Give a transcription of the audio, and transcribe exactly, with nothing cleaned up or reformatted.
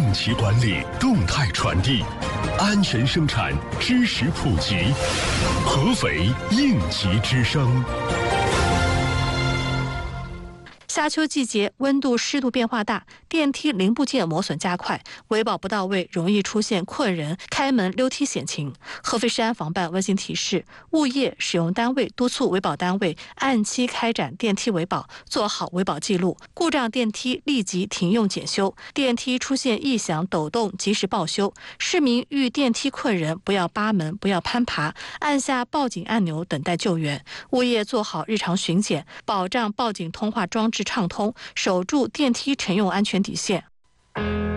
应急管理动态传递，安全生产知识普及，合肥应急之声。 夏秋季节，温度、湿度变化大，电梯零部件磨损加快，维保不到位，容易出现困人、开门溜梯险情。合肥市安防办温馨提示：物业、使用单位督促维保单位按期开展电梯维保，做好维保记录。故障电梯立即停用检修，电梯出现异响、抖动及时报修。市民遇电梯困人，不要扒门，不要攀爬，按下报警按钮等待救援。物业做好日常巡检，保障报警通话装置畅通，守住电梯乘用安全底线。